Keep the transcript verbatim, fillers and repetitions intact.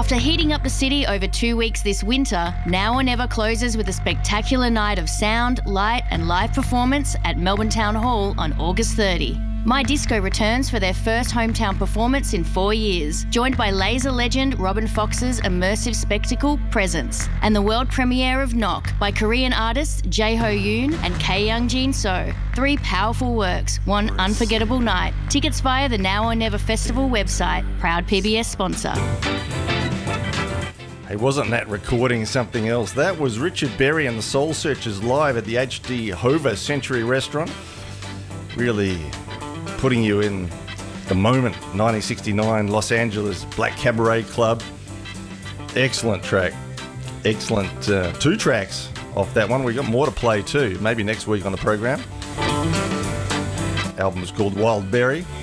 After heating up the city over two weeks this winter, Now or Never closes with a spectacular night of sound, light and live performance at Melbourne Town Hall on August thirtieth. My Disco returns for their first hometown performance in four years, joined by laser legend Robin Fox's immersive spectacle Presence and the world premiere of Knock by Korean artists Jae Ho Yoon and K Young Jin So. Three powerful works, one unforgettable night. Tickets via the Now or Never Festival website, proud P B S sponsor. Hey, wasn't that recording something else? That was Richard Berry and the Soul Searchers live at the H D Hova Century Restaurant. Really putting you in the moment. nineteen sixty-nine Los Angeles Black Cabaret Club. Excellent track. Excellent uh, two tracks off that one. We got more to play too, maybe next week on the program. Album is called Wild Berry.